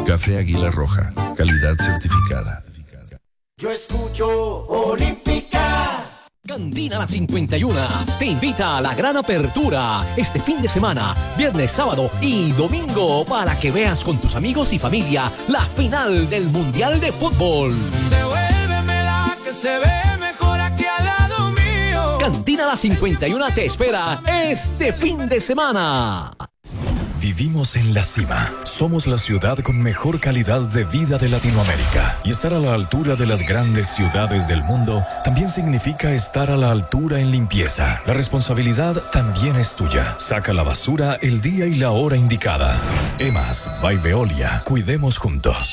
Café Águila Roja, calidad certificada. Yo escucho Olímpica. Cantina La 51 te invita a la gran apertura este fin de semana, viernes, sábado y domingo, para que veas con tus amigos y familia la final del Mundial de Fútbol. Devuélvemela que se ve mejor aquí al lado mío. Cantina La 51 te espera este fin de semana. Vivimos en la cima. Somos la ciudad con mejor calidad de vida de Latinoamérica. Y estar a la altura de las grandes ciudades del mundo también significa estar a la altura en limpieza. La responsabilidad también es tuya. Saca la basura el día y la hora indicada. EMAS by Veolia. Cuidemos juntos.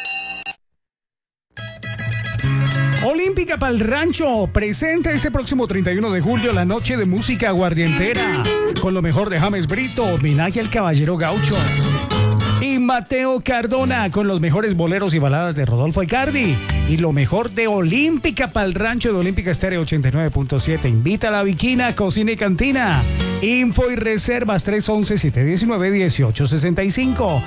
Olímpica Pal Rancho presenta este próximo 31 de julio la noche de música aguardientera con lo mejor de James Brito, homenaje al caballero gaucho, y Mateo Cardona con los mejores boleros y baladas de Rodolfo Icardi, y lo mejor de Olímpica Pal Rancho de Olímpica Estéreo 89.7. Invita a la Viquina, Cocina y Cantina. Info y reservas 311-719-1865.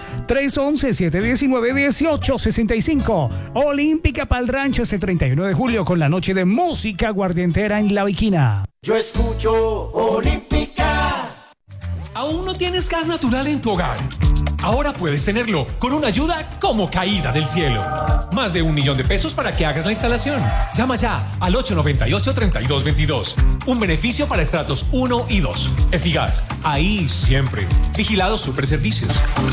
311-719-1865. Olímpica Pal Rancho este 31 de julio con la noche de música aguardientera en La Viquina. Yo escucho Olímpica. ¿Aún no tienes gas natural en tu hogar? Ahora puedes tenerlo con una ayuda como caída del cielo. Más de $1 millón para que hagas la instalación. Llama ya al 898-3222. Un beneficio para estratos 1 y 2. Efigas, ahí siempre. Vigilados Superservicios.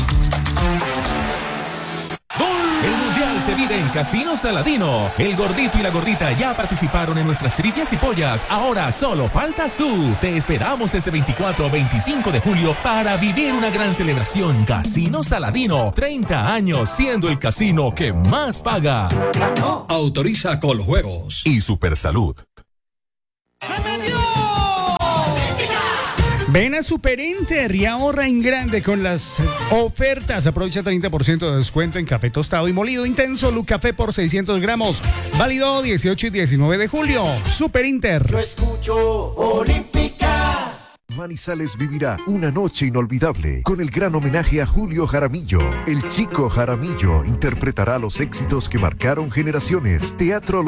El Mundial se vive en Casino Saladino. El gordito y la gordita ya participaron en nuestras trivias y pollas. Ahora solo faltas tú. Te esperamos este 24 o 25 de julio para vivir una gran celebración. Casino Saladino, 30 años siendo el casino que más paga. Autoriza Coljuegos y Supersalud. Ven a Super Inter y ahorra en grande con las ofertas. Aprovecha 30% de descuento en café tostado y molido intenso Lucafé por 600 gramos. Válido 18 y 19 de julio. Super Inter. Yo escucho Olímpica. Manizales vivirá una noche inolvidable con el gran homenaje a Julio Jaramillo. El Chico Jaramillo interpretará los éxitos que marcaron generaciones. Teatro